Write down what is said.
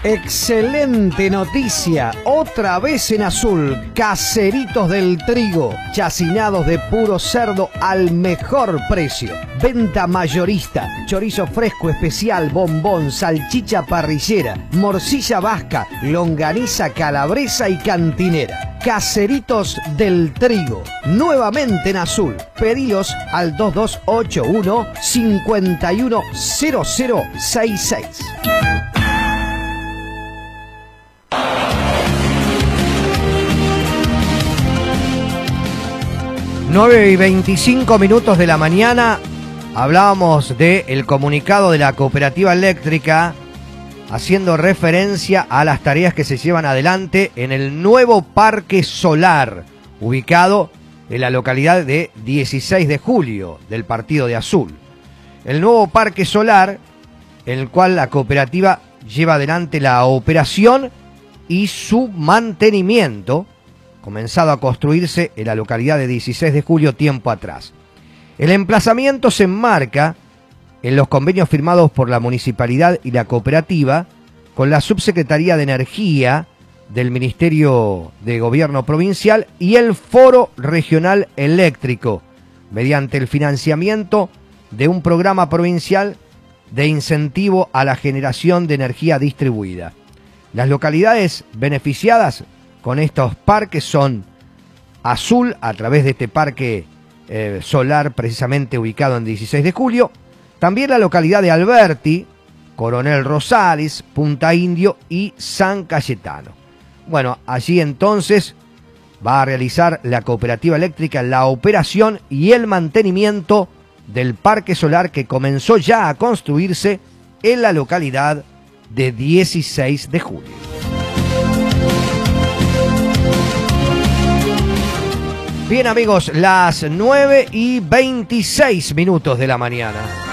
Excelente noticia, otra vez en azul, Caseritos del Trigo, chacinados de puro cerdo al mejor precio. Venta mayorista, chorizo fresco especial, bombón, salchicha parrillera, morcilla vasca, longaniza calabresa y cantinera. Caseritos del Trigo, nuevamente en azul. Pedidos al 2281 510066. 9:25 de la mañana, hablábamos del comunicado de la Cooperativa Eléctrica haciendo referencia a las tareas que se llevan adelante en el nuevo parque solar ubicado en la localidad de 16 de julio del partido de Azul. El nuevo parque solar en el cual la cooperativa lleva adelante la operación y su mantenimiento, comenzado a construirse en la localidad de 16 de julio tiempo atrás. El emplazamiento se enmarca en los convenios firmados por la municipalidad y la cooperativa con la Subsecretaría de Energía del Ministerio de Gobierno Provincial y el Foro Regional Eléctrico, mediante el financiamiento de un programa provincial de incentivo a la generación de energía distribuida. Las localidades beneficiadas con estos parques son Azul, a través de este parque solar precisamente ubicado en 16 de julio, también la localidad de Alberti, Coronel Rosales, Punta Indio y San Cayetano. Bueno, allí entonces va a realizar la Cooperativa Eléctrica la operación y el mantenimiento del parque solar que comenzó ya a construirse en la localidad de 16 de julio. Bien amigos, las 9:26 de la mañana.